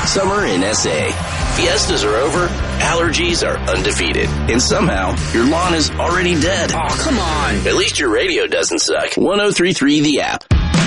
Summer in SA. Fiestas are over, allergies are undefeated, and somehow your lawn is already dead. Oh, come on. At least your radio doesn't suck. 103.3 The App.